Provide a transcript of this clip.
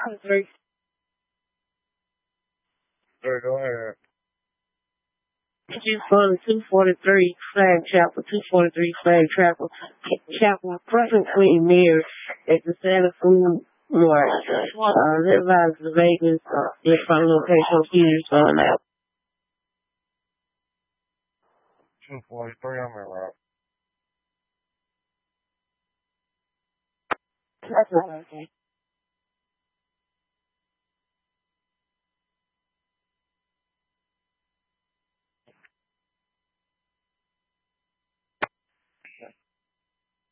243. Sure, go ahead. Just on 243 Flag Chapel, 243 Flag Chapel, presently near at the Santa Cruz March. Advise the Vegas, different location computers going out. 243, I'm in route. That's not okay.